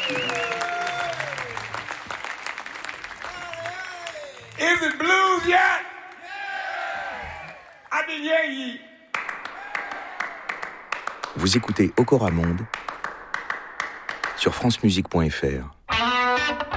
Is it blues yet? I can hear ye. Vous écoutez Okora Monde sur francemusique.fr.